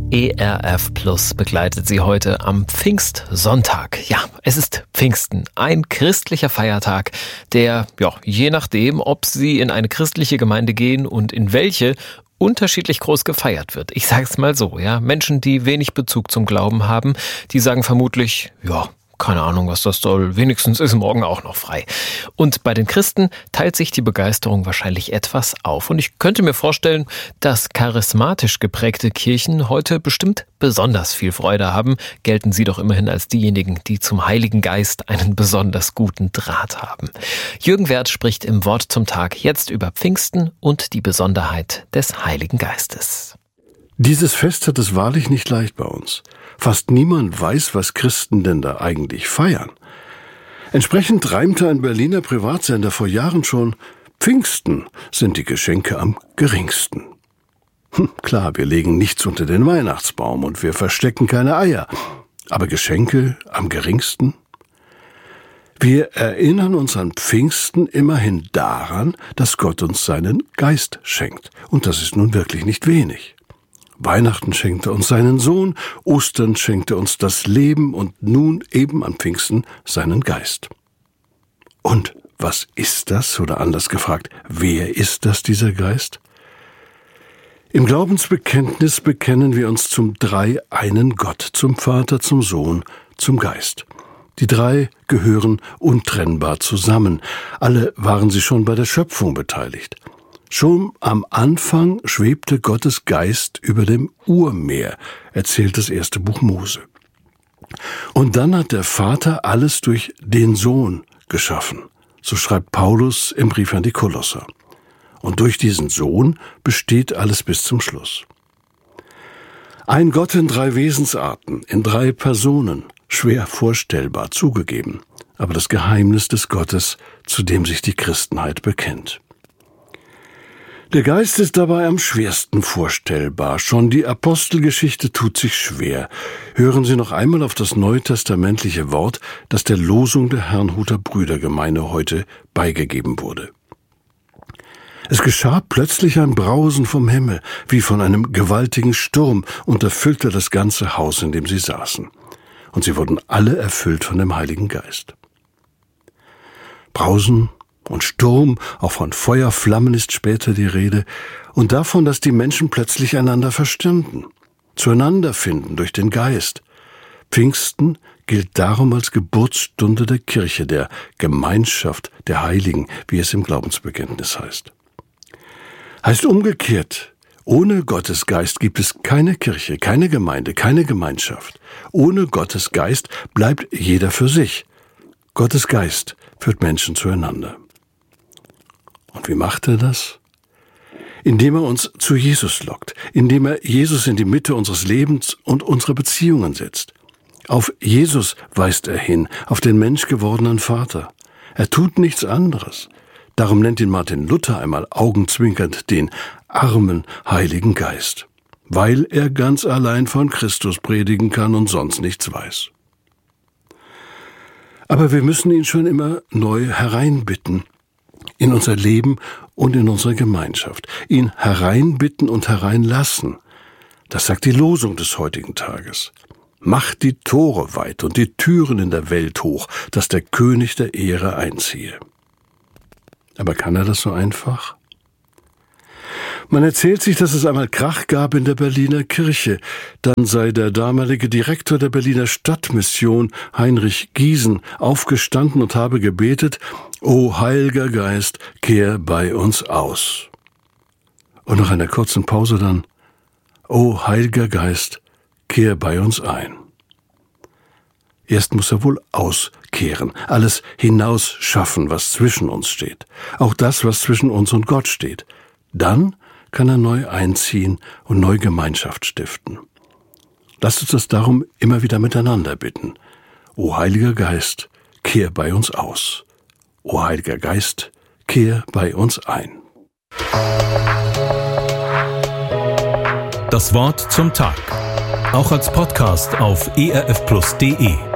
ERF Plus begleitet Sie heute am Pfingstsonntag. Ja, es ist Pfingsten, ein christlicher Feiertag, der, je nachdem, ob Sie in eine christliche Gemeinde gehen und in welche, unterschiedlich groß gefeiert wird. Ich sage es mal so, Menschen, die wenig Bezug zum Glauben haben, die sagen vermutlich, keine Ahnung, was das soll. Wenigstens ist morgen auch noch frei. Und bei den Christen teilt sich die Begeisterung wahrscheinlich etwas auf. Und ich könnte mir vorstellen, dass charismatisch geprägte Kirchen heute bestimmt besonders viel Freude haben. Gelten sie doch immerhin als diejenigen, die zum Heiligen Geist einen besonders guten Draht haben. Jürgen Werth spricht im Wort zum Tag jetzt über Pfingsten und die Besonderheit des Heiligen Geistes. Dieses Fest hat es wahrlich nicht leicht bei uns. Fast niemand weiß, was Christen denn da eigentlich feiern. Entsprechend reimte ein Berliner Privatsender vor Jahren schon: Pfingsten sind die Geschenke am geringsten. Klar, wir legen nichts unter den Weihnachtsbaum und wir verstecken keine Eier. Aber Geschenke am geringsten? Wir erinnern uns an Pfingsten immerhin daran, dass Gott uns seinen Geist schenkt. Und das ist nun wirklich nicht wenig. Weihnachten schenkte uns seinen Sohn, Ostern schenkte uns das Leben und nun eben an Pfingsten seinen Geist. Und was ist das? Oder anders gefragt, wer ist das, dieser Geist? Im Glaubensbekenntnis bekennen wir uns zum dreieinen Gott, zum Vater, zum Sohn, zum Geist. Die drei gehören untrennbar zusammen. Alle waren sie schon bei der Schöpfung beteiligt. Schon am Anfang schwebte Gottes Geist über dem Urmeer, erzählt das erste Buch Mose. Und dann hat der Vater alles durch den Sohn geschaffen. So schreibt Paulus im Brief an die Kolosser. Und durch diesen Sohn besteht alles bis zum Schluss. Ein Gott in drei Wesensarten, in drei Personen, schwer vorstellbar, zugegeben, aber das Geheimnis des Gottes, zu dem sich die Christenheit bekennt. Der Geist ist dabei am schwersten vorstellbar. Schon die Apostelgeschichte tut sich schwer. Hören Sie noch einmal auf das neutestamentliche Wort, das der Losung der Herrnhuter Brüdergemeinde heute beigegeben wurde. Es geschah plötzlich ein Brausen vom Himmel, wie von einem gewaltigen Sturm, und erfüllte das ganze Haus, in dem sie saßen. Und sie wurden alle erfüllt von dem Heiligen Geist. Brausen und Sturm, auch von Feuerflammen ist später die Rede, und davon, dass die Menschen plötzlich einander verstanden, zueinander finden durch den Geist. Pfingsten gilt darum als Geburtsstunde der Kirche, der Gemeinschaft der Heiligen, wie es im Glaubensbekenntnis heißt. Heißt umgekehrt, ohne Gottes Geist gibt es keine Kirche, keine Gemeinde, keine Gemeinschaft. Ohne Gottes Geist bleibt jeder für sich. Gottes Geist führt Menschen zueinander. Und wie macht er das? Indem er uns zu Jesus lockt, indem er Jesus in die Mitte unseres Lebens und unserer Beziehungen setzt. Auf Jesus weist er hin, auf den menschgewordenen Vater. Er tut nichts anderes. Darum nennt ihn Martin Luther einmal augenzwinkernd den armen Heiligen Geist, weil er ganz allein von Christus predigen kann und sonst nichts weiß. Aber wir müssen ihn schon immer neu hereinbitten in unser Leben und in unsere Gemeinschaft. Ihn hereinbitten und hereinlassen. Das sagt die Losung des heutigen Tages. Macht die Tore weit und die Türen in der Welt hoch, dass der König der Ehre einziehe. Aber kann er das so einfach? Man erzählt sich, dass es einmal Krach gab in der Berliner Kirche. Dann sei der damalige Direktor der Berliner Stadtmission, Heinrich Giesen, aufgestanden und habe gebetet: O Heiliger Geist, kehr bei uns aus. Und nach einer kurzen Pause dann: O Heiliger Geist, kehr bei uns ein. Erst muss er wohl auskehren, alles hinausschaffen, was zwischen uns steht. Auch das, was zwischen uns und Gott steht. Dann kann er neu einziehen und neu Gemeinschaft stiften. Lasst uns das darum immer wieder miteinander bitten. O Heiliger Geist, kehr bei uns aus. O Heiliger Geist, kehr bei uns ein. Das Wort zum Tag. Auch als Podcast auf erfplus.de.